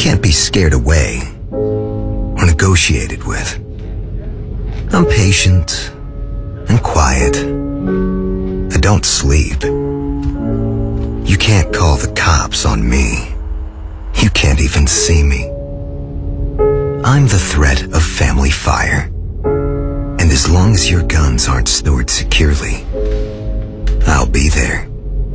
can't be scared away or negotiated with. I'm patient and quiet. I don't sleep. You can't call the cops on me. You can't even see me. I'm the threat of family fire. And as long as your guns aren't stored securely, I'll be there.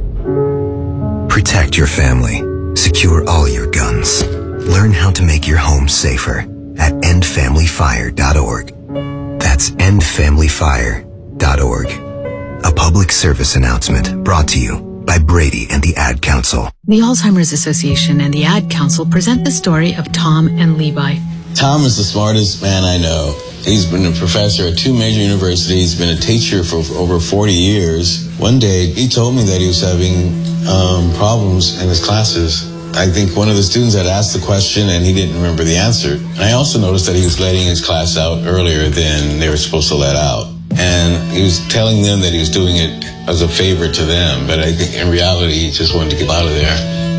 Protect your family. Secure all your guns. Learn how to make your home safer at endfamilyfire.org. That's endfamilyfire.org. A public service announcement brought to you by Brady and the Ad Council. The Alzheimer's Association and the Ad Council present the story of Tom and Levi. Tom is the smartest man I know. He's been a professor at 2 major universities, been a teacher for over 40 years. One day, he told me that he was having problems in his classes. I think one of the students had asked the question and he didn't remember the answer. And I also noticed that he was letting his class out earlier than they were supposed to let out. And he was telling them that he was doing it as a favor to them, but I think in reality he just wanted to get out of there.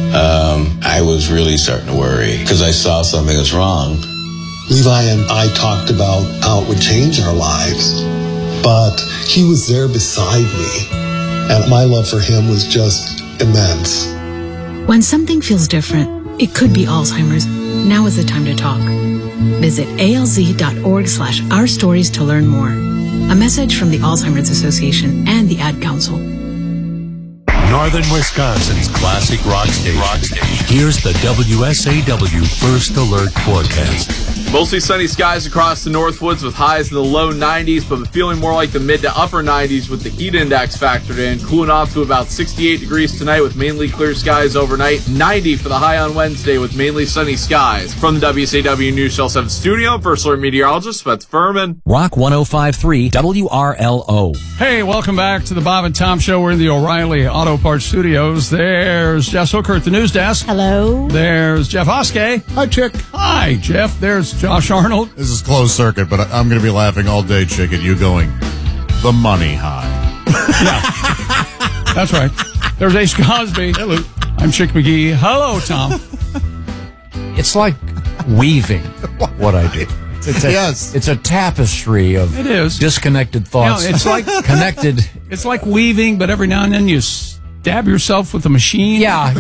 I was really starting to worry because I saw something was wrong. Levi and I talked about how it would change our lives, but he was there beside me, and my love for him was just immense. When something feels different, it could be Alzheimer's. Now is the time to talk. Visit alz.org/ourstories to learn more. A message from the Alzheimer's Association and the Ad Council. Northern Wisconsin's classic rock station. Here's the WSAW First Alert forecast. Mostly sunny skies across the Northwoods with highs in the low 90s, but feeling more like the mid to upper 90s with the heat index factored in. Cooling off to about 68 degrees tonight with mainly clear skies overnight. 90 for the high on Wednesday with mainly sunny skies. From the WSAW News Cell 7 studio, First Alert meteorologist Beth Furman. Rock 105.3 WRLO. Hey, welcome back to the Bob and Tom Show. We're in the O'Reilly Auto Parts Studios. There's Jess Hooker at the news desk. Hello. There's Jeff Oskey. Hi, Chick. Hi, Jeff. There's Josh Arnold. This is closed circuit, but I'm going to be laughing all day, Chick, at you going, the money high. Yeah, that's right. There's Ace Cosby. Hello. I'm Chick McGee. Hello, Tom. It's like weaving what I do. Yes. It's a tapestry of It is. disconnected thoughts. You know, it's like connected. It's like weaving, but every now and then you stab yourself with a machine. Yeah.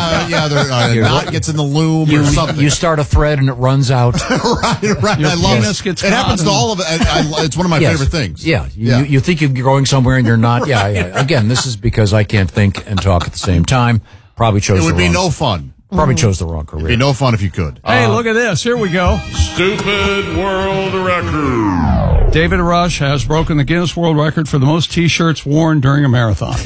A knot gets in the loom or something. You start a thread and it runs out. right. Your I love penis it. gets It happens to caught all of it. It's one of my favorite things. Yeah. You think you're going somewhere and you're not. Yeah. Again, this is because I can't think and talk at the same time. Probably chose It would the be wrong. no fun. Probably chose the wrong career. It'd be no fun if you could. Hey, look at this. Here we go. Stupid world record. David Rush has broken the Guinness World Record for the most T-shirts worn during a marathon.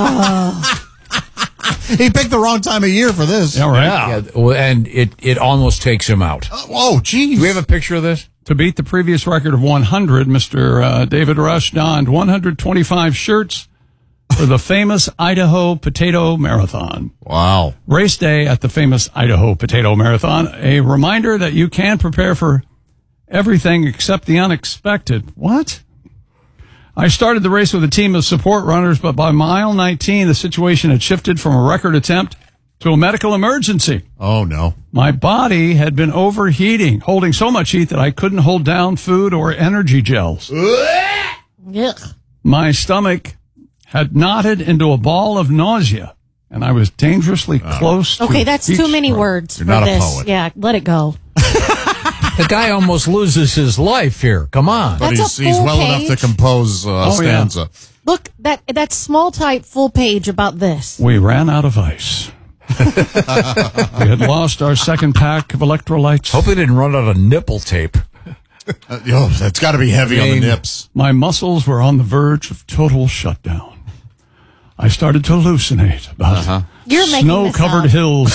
He picked the wrong time of year for this. Yeah, right. Yeah, well, and it almost takes him out. Oh, geez. Do we have a picture of this? To beat the previous record of 100, Mr. David Rush donned 125 shirts for the famous Idaho Potato Marathon. Wow. Race day at the famous Idaho Potato Marathon. A reminder that you can prepare for everything except the unexpected. What? I started the race with a team of support runners, but by mile 19, the situation had shifted from a record attempt to a medical emergency. Oh, no. My body had been overheating, holding so much heat that I couldn't hold down food or energy gels. Yuck. My stomach had knotted into a ball of nausea, and I was dangerously close to Okay, that's heat too many stroke. words You're for not a this. poet. Yeah, let it go. The guy almost loses his life here. Come on. But That's a he's full well page. enough to compose a stanza. Look, that's small type full page about this. We ran out of ice. We had lost our second pack of electrolytes. Hope he didn't run out of nipple tape. That's got to be heavy on the nips. My muscles were on the verge of total shutdown. I started to hallucinate about You're making snow-covered this up. hills.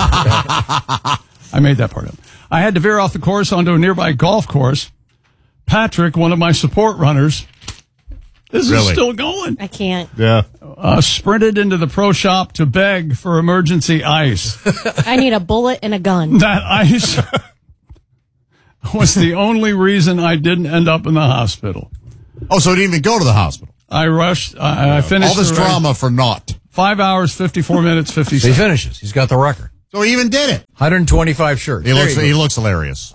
I made that part up. I had to veer off the course onto a nearby golf course. Patrick, one of my support runners, this is still going. I can't. Yeah. Sprinted into the pro shop to beg for emergency ice. I need a bullet and a gun. That ice was the only reason I didn't end up in the hospital. Oh, so he didn't even go to the hospital. I rushed. I finished all this the race. drama for naught. 5 hours, 54 minutes, 50 He seconds. finishes. He's got the record. So he even did it. 125 shirts. He looks hilarious.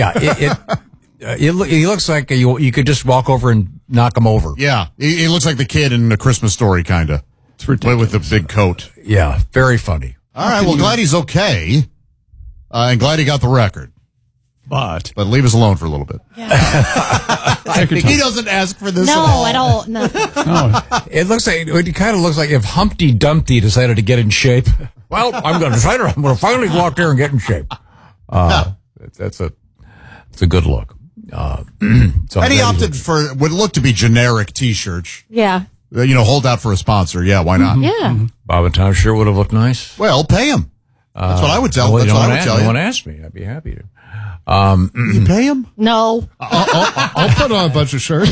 He looks like you could just walk over and knock him over. Yeah, he looks like the kid in A Christmas Story, kind of. It's ridiculous. With the big coat. Yeah, very funny. All right, well, glad he's okay, and glad he got the record. But leave us alone for a little bit. Yeah. He doesn't ask for this. No, at all. No. It kind of looks like if Humpty Dumpty decided to get in shape. Well, I'm going to finally go out there and get in shape. That's a good look. So and he opted for what looked to be generic T-shirts. Yeah. Hold out for a sponsor. Yeah, why not? Yeah. Bob and Tom sure would have looked nice. Well, pay him. That's what I would tell. Well, that's what I would tell you. No one asked me. I'd be happy to. You pay him? No. I'll put on a bunch of shirts.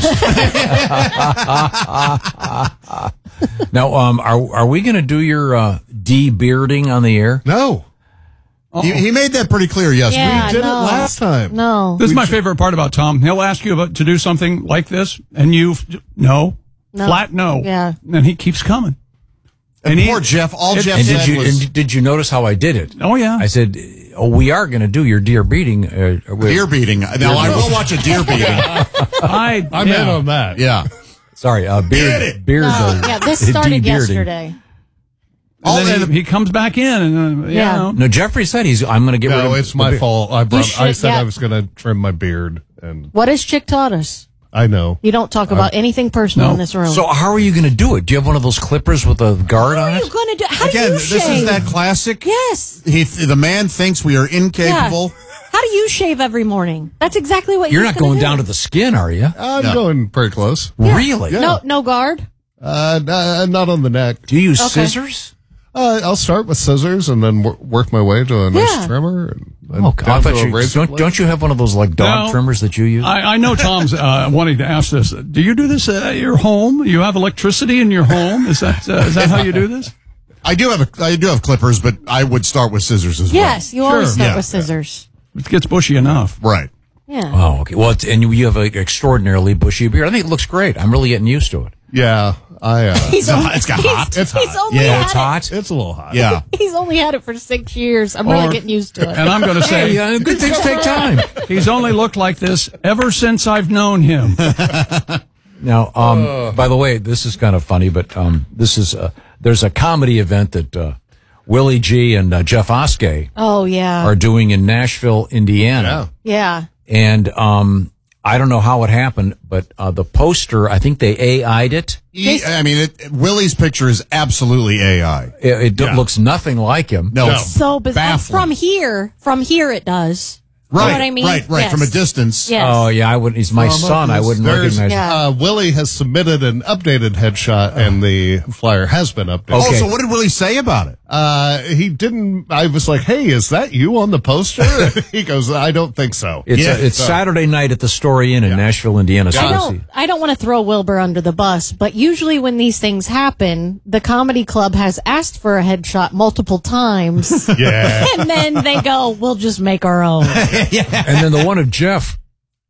Now, are we going to do your de-bearding on the air? No. He made that pretty clear yesterday. Yeah, We did it last time. No. this is my favorite part about Tom. He'll ask you to do something like this, and no. Flat no. Yeah. And he keeps coming. And poor Jeff. Jeff And said was... did you notice how I did it? Oh, yeah. I said, we are going to do your deer beating. Deer beating. Now, I will watch a deer beating. I'm in on that. Yeah. Sorry, beard. Yeah, this started yesterday. And then he comes back in, and Yeah. No, Jeffrey said I'm going to get rid of. No, it's my fault. I said yeah. I was going to trim my beard, and What has Chick taught us? I know. You don't talk about anything personal in this room. So how are you going to do it? Do you have one of those clippers with a guard on How are it? you going to do? How Again, do you this shave? is that classic. Yes. The man thinks we are incapable. Yeah. How do you shave every morning? That's exactly what You're he's not gonna going do. down to the skin, are you? I'm going pretty close. Yeah. Really? Yeah. No guard. Not on the neck. Do you use Okay. scissors? I'll start with scissors and then work my way to a nice Yeah. trimmer. And Oh, down I to thought a you razor blade. don't you have one of those like dog No. trimmers that you use? I know Tom's wanting to ask this. Do you do this at your home? You have electricity in your home? Is that how you do this? I do have clippers, but I would start with scissors as well. Yes, you always start Yeah. with scissors. It gets bushy enough. Right. Yeah. Oh, okay. Well, and you have an extraordinarily bushy beard. I think it looks great. I'm really getting used to it. Yeah, It's got hot. It's He's hot. only Yeah, had it's hot. It's a little hot. Yeah. He's only had it for 6 years. I'm really getting used to it. And I'm going to say, Hey, good things take time. he's only looked like this ever since I've known him. Now, by the way, this is kind of funny, but this is there's a comedy event that Willie G and Jeff Oskey Oh yeah. are doing in Nashville, Indiana. Yeah. And I don't know how it happened, but the poster, I think they AI'd it. Willie's picture is absolutely AI. It looks nothing like him. No. So bizarre. Baffling. From here it does. You know what I mean? Right. Yes. From a distance. Yes. Oh yeah, I wouldn't. He's my son. I wouldn't recognize him. Yeah. Willie has submitted an updated headshot, and the flyer has been updated. Oh, so what did Willie say about it? He didn't. I was like, "Hey, is that you on the poster?" He goes, "I don't think so." It's Saturday night at the Story Inn in Nashville, Indiana. So I don't want to throw Wilbur under the bus, but usually when these things happen, the comedy club has asked for a headshot multiple times. Yeah. And then they go, we'll just make our own. And then the one of Jeff,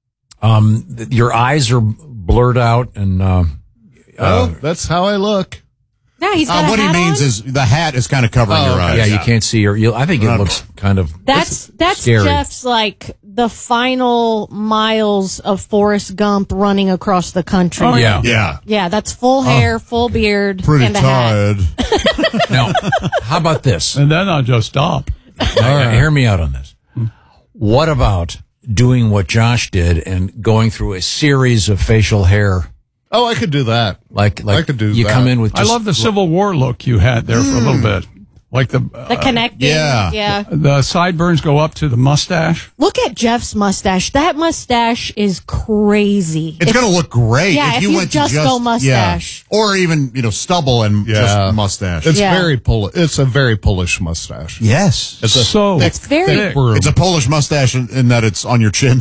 your eyes are blurred out, and Well, that's how I look. Yeah, he's got a What he hat means on. is the hat is kind of covering your eyes. yeah, you can't see your. I think it looks kind of. That's scary. Jeff's like the final miles of Forrest Gump running across the country. Oh, Yeah. Yeah. Yeah, that's full hair, full beard, Pretty and a hat. tired. Now, how about this? And then I'll just stop. Hear me out on this. What about doing what Josh did and going through a series of facial hair? Oh, I could do that. Like I could do you that. come in with. I Just, love the Civil War look you had there for a little bit. Like the Connecting. yeah. the sideburns go up to the mustache. Look at Jeff's mustache. That mustache is crazy. It's going to look great Yeah, if you went to just go mustache. Yeah. Or even, stubble and just mustache. It's Yeah. very Polish. It's a very Polish mustache. Yes. It's a So thick, It's very- thick broom. It's a Polish mustache in that it's on your chin.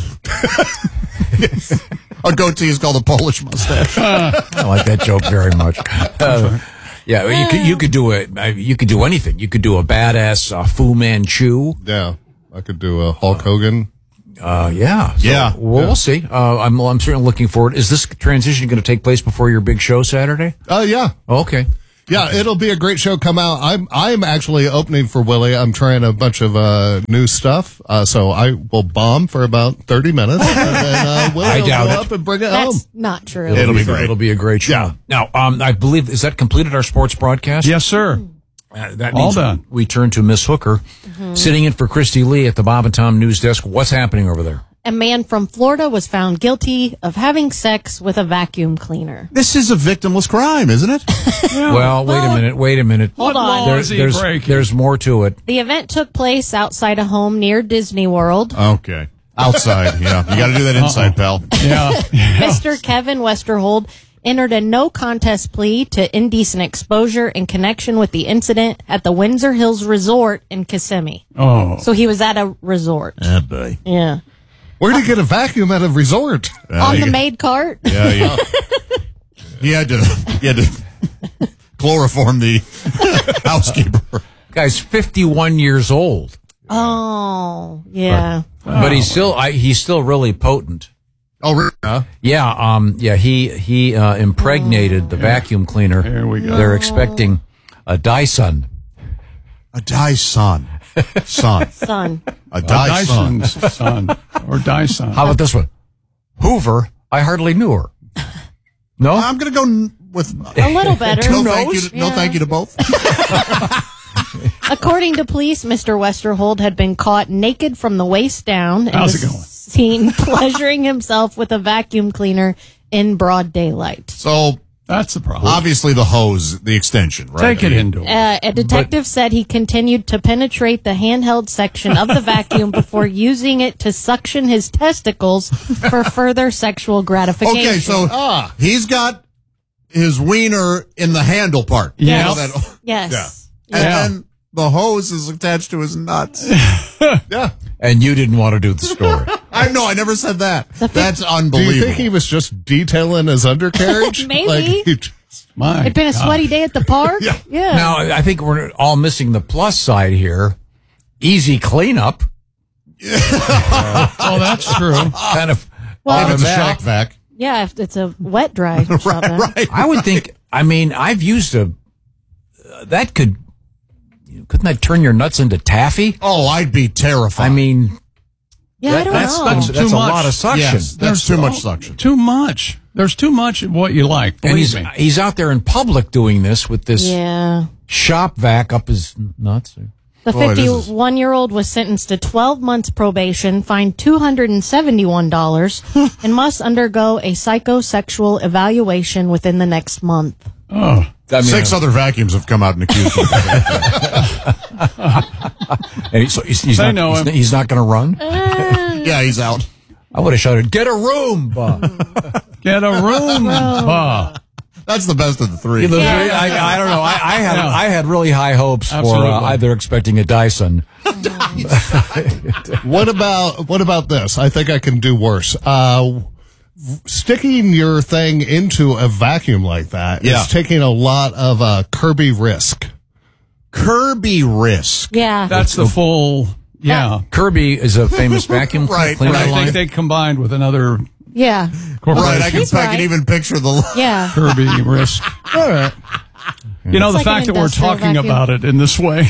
A goatee is called a Polish mustache. I like that joke very much. Yeah, you could do it. You could do anything. You could do a badass Fu Manchu. Yeah, I could do a Hulk Hogan. Yeah. Yeah. We'll see. I'm certainly looking forward. Is this transition going to take place before your big show Saturday? Oh yeah, Okay. Yeah, it'll be a great show. Come out. I'm actually opening for Willie. I'm trying a bunch of new stuff. So I will bomb for about 30 minutes. And then Willie will go up and bring it home. That's not true. It'll be great. It'll be a great show. Yeah. Now, I believe, is that completed our sports broadcast? Yes, sir. That All means done. we turn to Miss Hooker, sitting in for Christy Lee at the Bob and Tom News Desk. What's happening over there? A man from Florida was found guilty of having sex with a vacuum cleaner. This is a victimless crime, isn't it? Well, wait a minute. Hold on. law is he breaking? There's more to it. The event took place outside a home near Disney World. Okay. Outside, yeah. You got to do that inside, pal. Yeah. Mr. Kevin Westerhold entered a no-contest plea to indecent exposure in connection with the incident at the Windsor Hills Resort in Kissimmee. Oh. So he was at a resort. Oh, boy. Yeah. Where did he get a vacuum at a resort? On the maid cart? Yeah. He had to chloroform the housekeeper. Guy's 51 years old. Oh, yeah. But he's still really potent. Oh, really? Yeah, he impregnated the vacuum cleaner. Here we go. They're expecting a Dyson. A Dyson. Son. A Dyson. Dyson's son. Or Dyson. How about this one? Hoover, I hardly knew her. No? I'm going to go with A little better. no thank you to both. According to police, Mr. Westerhold had been caught naked from the waist down and How's was it going? seen pleasuring himself with a vacuum cleaner in broad daylight. So That's the problem. obviously the hose, the extension, right? Take it indoors. A detective said he continued to penetrate the handheld section of the vacuum before using it to suction his testicles for further sexual gratification. Okay, so he's got his wiener in the handle part. Yeah. You know that- Yes. And Yeah. then the hose is attached to his nuts. Yeah. And you didn't want to do the story. I never said that. That's Do unbelievable. you think he was just detailing his undercarriage? Maybe. My It'd been a sweaty day at the park. Yeah. Now, I think we're all missing the plus side here. Easy cleanup. Oh, that's true. Kind of if it's a automatic. shock vac. Yeah, if it's a wet dry shot then. Right. I would think, I've used that couldn't that turn your nuts into taffy? Oh, I'd be terrified. Yeah, I don't that's know. that's Too a much. lot of suction. Yes, that's too much suction. Too much. There's too much of what you like. And Believe me. he's out there in public doing this with this Yeah. shop vac up his nuts. The Boy, this is- 51-year-old was sentenced to 12 months probation, fined $271, and must undergo a psychosexual evaluation within the next month. Oh. 6 other vacuums have come out and accused him. And he's They not, know him. he's not going to run. Yeah, he's out. I would have shouted, "Get a room!" Get a room. That's the best of the three. I don't know. I had really high hopes Absolutely. for either expecting a Dyson. What about this? I think I can do worse. Sticking your thing into a vacuum like that is taking a lot of Kirby risk. Kirby risk. Yeah. That's the full. Yeah. Kirby is a famous vacuum Right, cleaner I right. think line. they combined with another Yeah. corporation. Right, I He's can right. even picture the. Yeah. Kirby risk. All right. You know, It's the like fact an that we're industrial talking vacuum. about it in this way.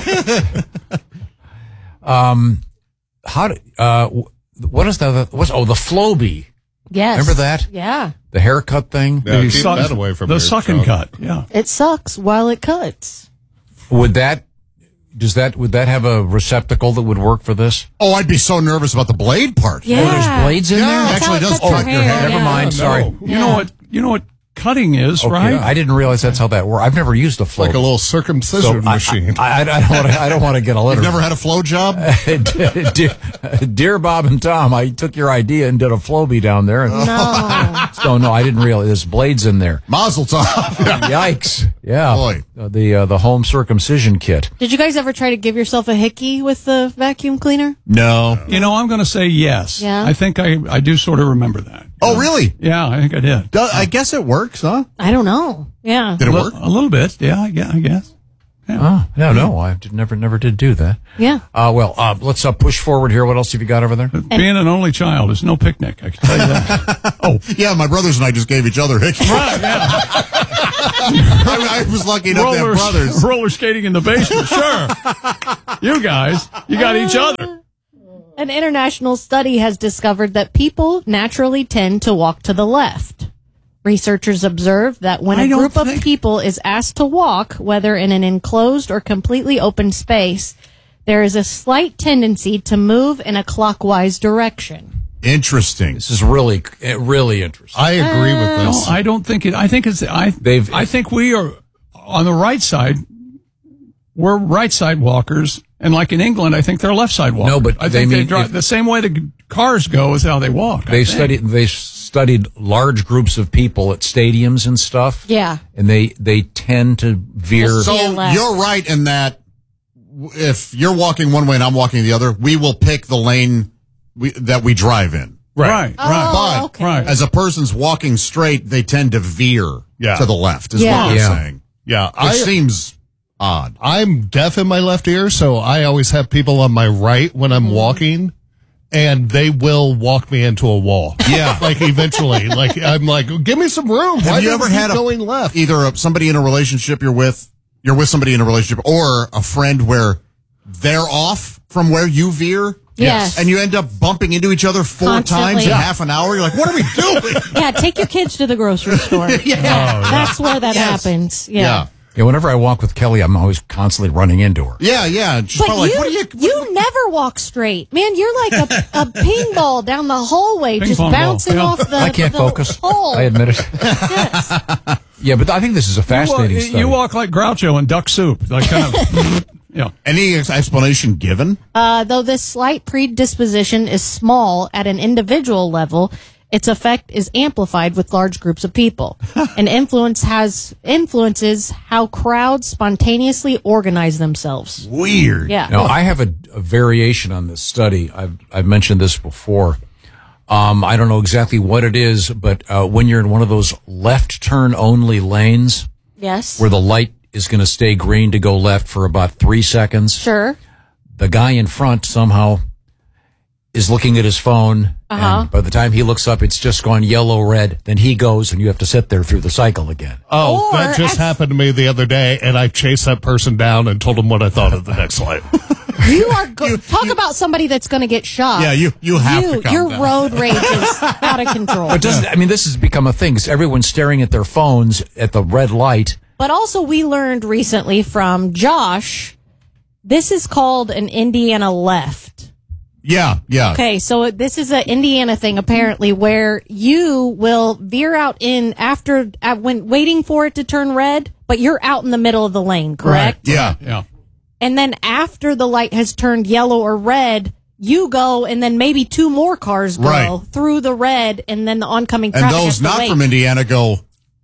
What is that? The Flowbee. Yes. Remember that? Yeah. The haircut thing? Yeah, The keep suck- that away from the here, suck and Sean. cut. Yeah. It sucks while it cuts. Would that have a receptacle that would work for this? Oh, I'd be so nervous about the blade part. Yeah. Oh, there's blades in Yeah, there? it That's how actually it does cuts cut your hair. Never yeah. mind. Sorry. You know what cutting is, Okay, right? I didn't realize that's how that works. I've never used a flow. Like a little circumcision machine. I don't want to get a letter. You've never had a flow job? Dear Bob and Tom, I took your idea and did a Flowbee down there. And, No. so no, I didn't realize there's blades in there. Mazel tov. Yikes! Yeah, Boy. The home circumcision kit. Did you guys ever try to give yourself a hickey with the vacuum cleaner? No. You know, I'm going to say yes. Yeah? I think I do sort of remember that. Oh, really? Yeah, I think I did. I guess it works, huh? I don't know. Yeah. Did it work? A little bit. Yeah, I guess. Oh no, I never did do that. Yeah. Let's push forward here. What else have you got over there? Being an only child is no picnic, I can tell you that. Yeah, my brothers and I just gave each other hickeys. Right, yeah. I was lucky enough to have brothers. Roller skating in the basement, sure. You guys, you got each other. An international study has discovered that people naturally tend to walk to the left. Researchers observed that when a group of people is asked to walk, whether in an enclosed or completely open space, there is a slight tendency to move in a clockwise direction. Interesting. This is really interesting. I agree with this. No, I don't think it. I think it's. I think we are on the right side. We're right side walkers, and like in England, I think they're left side walkers. No, but I think they drive the same way the cars go is how they walk. They studied large groups of people at stadiums and stuff. Yeah, and they tend to veer. So you're right in that if you're walking one way and I'm walking the other, we will pick the lane that we drive in. Right. Oh, but as a person's walking straight, they tend to veer to the left, is what I'm saying. Yeah. Which seems odd. I'm deaf in my left ear, so I always have people on my right when I'm walking, and they will walk me into a wall. Yeah. Like, eventually. Like, I'm like, give me some room. Have you ever had going left? Either somebody in a relationship you're with somebody in a relationship, or a friend where they're off from where you veer? Yes. And you end up bumping into each other four times in half an hour. You're like, what are we doing? Yeah, take your kids to the grocery store. That's where that happens. Yeah. Yeah, whenever I walk with Kelly, I'm always constantly running into her. Yeah. She's But probably you, like, you never walk straight. Man, you're like a ping ball down the hallway, just pong bouncing ball. off the I can't the focus. Hole. I admit it. Yes. Yeah, but I think this is a fascinating study. You walk like Groucho in Duck Soup, like kind of. Yeah. Any explanation given? Though this slight predisposition is small at an individual level, its effect is amplified with large groups of people, and influences how crowds spontaneously organize themselves. Weird. Yeah. Now, I have a variation on this study. I've mentioned this before. I don't know exactly what it is, but when you're in one of those left turn only lanes, Yes. where the light is going to stay green to go left for about 3 seconds. Sure. The guy in front somehow is looking at his phone, and by the time he looks up, it's just gone yellow, red. Then he goes, and you have to sit there through the cycle again. Oh, that just happened to me the other day, and I chased that person down and told them what I thought of the next light. You are talk about somebody that's going to get shot. Yeah, you have to calm your down. road rage is out of control. But this has become a thing. 'Cause everyone's staring at their phones at the red light. But also, we learned recently from Josh, this is called an Indiana left. Yeah. Okay, so this is an Indiana thing, apparently, where you will veer out in when waiting for it to turn red, but you're out in the middle of the lane, correct? Yeah. And then after the light has turned yellow or red, you go, and then maybe two more cars go through the red, and then the oncoming traffic And those has to not wait. from Indiana go,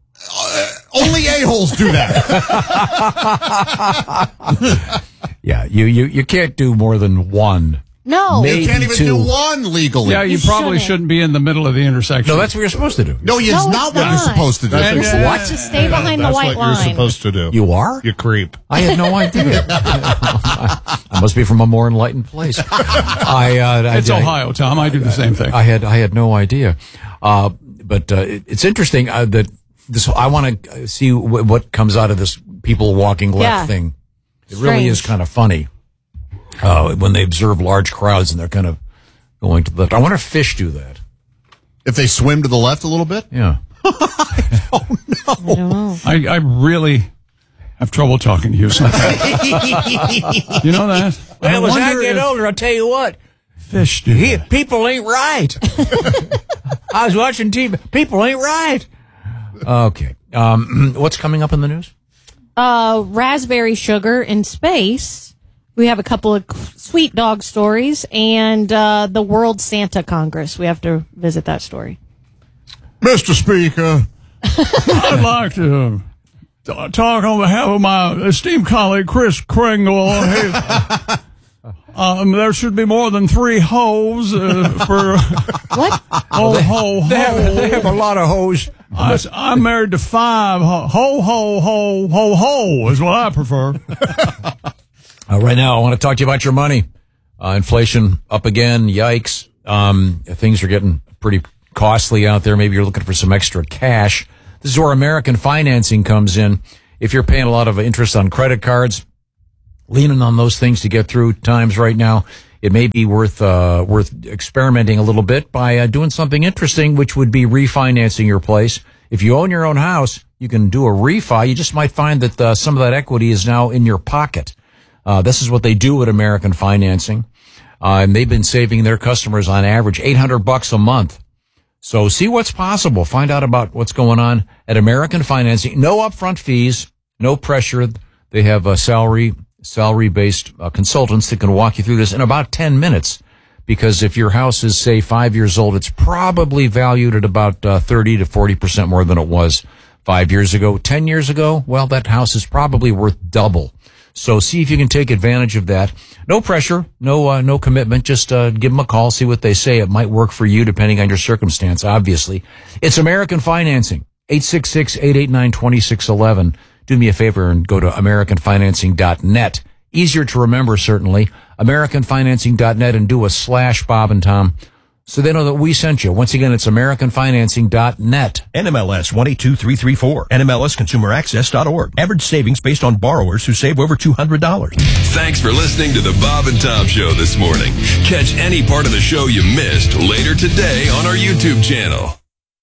only a-holes do that. Yeah, you can't do more than one. No. Maybe You can't even two. do one legally. Yeah, you probably shouldn't be in the middle of the intersection. No, that's what you're supposed to do. No, it's not what you're supposed to do. You're supposed to stay behind the That's white what line. you're supposed to do. You are? You creep. I had no idea. I must be from a more enlightened place. It's Ohio, Tom. I do the same thing. I had no idea. But it's interesting that this. I want to see what comes out of this people walking left thing. It really is kind of funny when they observe large crowds and they're kind of going to the left. I wonder if fish do that. If they swim to the left a little bit? Yeah. I don't know. I really have trouble talking to you sometimes. You know that? Well, as I wonder get if older, I'll tell you what. Fish do that. People ain't right. I was watching TV. People ain't right. Okay. What's coming up in the news? Raspberry sugar in space. We have a couple of sweet dog stories and the World Santa Congress. We have to visit that story. Mr. Speaker. I'd like to talk on behalf of my esteemed colleague, Chris Kringle. There should be more than 3 hoes for... What? They have a lot of hoes. I'm married to 5. Ho is what I prefer. Right now, I want to talk to you about your money. Inflation up again. Yikes. Things are getting pretty costly out there. Maybe you're looking for some extra cash. This is where American Financing comes in. If you're paying a lot of interest on credit cards, leaning on those things to get through times right now, it may be worth experimenting a little bit by doing something interesting, which would be refinancing your place. If you own your own house, you can do a refi. You just might find that some of that equity is now in your pocket. This is what they do at American Financing. And they've been saving their customers on average $800 a month. So see what's possible. Find out about what's going on at American Financing. No upfront fees, no pressure. They have salary-based consultants that can walk you through this in about 10 minutes. Because if your house is, say, 5 years old, it's probably valued at about 30 to 40% more than it was 5 years ago. 10 years ago, well, that house is probably worth double. So see if you can take advantage of that. No pressure, no commitment. Just give them a call, see what they say. It might work for you depending on your circumstance, obviously. It's American Financing, 866-889-2611. Do me a favor and go to AmericanFinancing.net. Easier to remember, certainly. AmericanFinancing.net, and do a /Bob and Tom so they know that we sent you. Once again, it's AmericanFinancing.net. NMLS 182334. NMLSConsumerAccess.org. Average savings based on borrowers who save over $200. Thanks for listening to the Bob and Tom Show this morning. Catch any part of the show you missed later today on our YouTube channel.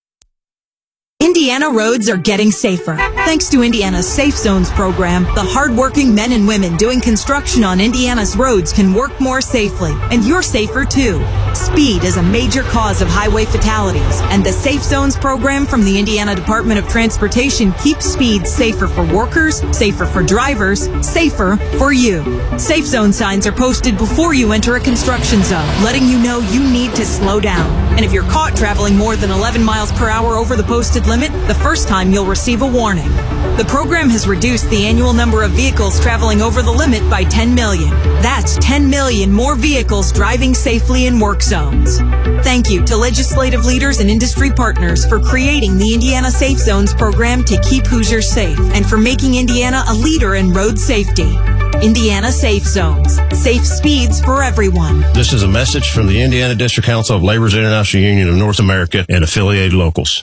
Indiana roads are getting safer. Thanks to Indiana's Safe Zones program, the hardworking men and women doing construction on Indiana's roads can work more safely, and you're safer too. Speed is a major cause of highway fatalities, and the Safe Zones program from the Indiana Department of Transportation keeps speed safer for workers, safer for drivers, safer for you. Safe Zone signs are posted before you enter a construction zone, letting you know you need to slow down. And if you're caught traveling more than 11 miles per hour over the posted limit, the first time you'll receive a warning. The program has reduced the annual number of vehicles traveling over the limit by 10 million. That's 10 million more vehicles driving safely in work zones. Thank you to legislative leaders and industry partners for creating the Indiana Safe Zones program to keep Hoosiers safe, and for making Indiana a leader in road safety. Indiana Safe Zones. Safe speeds for everyone. This is a message from the Indiana District Council of Labor's International Union of North America and affiliated locals.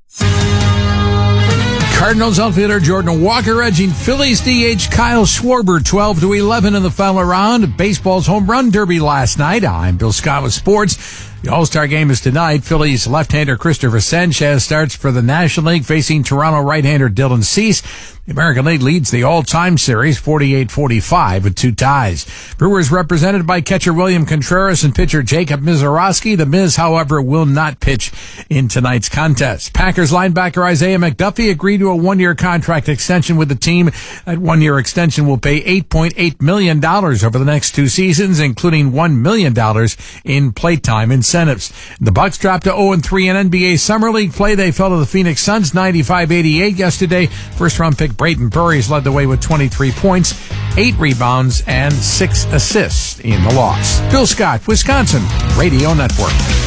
Cardinals outfielder Jordan Walker edging Phillies DH Kyle Schwarber 12-11 in the final round. Baseball's home run derby last night. I'm Bill Scott with sports. The All-Star game is tonight. Phillies left-hander Christopher Sanchez starts for the National League, facing Toronto right-hander Dylan Cease. The American League leads the all-time series 48-45 with 2 ties. Brewers represented by catcher William Contreras and pitcher Jacob Mizorowski. The Miz, however, will not pitch in tonight's contest. Packers linebacker Isaiah McDuffie agreed to a 1-year contract extension with the team. That 1-year extension will pay $8.8 million over the next 2 seasons, including $1 million in playtime incentives. The Bucks dropped to 0-3 in NBA Summer League play. They fell to the Phoenix Suns 95-88 yesterday. First-round pick Brayton Burris led the way with 23 points, 8 rebounds, and 6 assists in the loss. Bill Scott, Wisconsin Radio Network.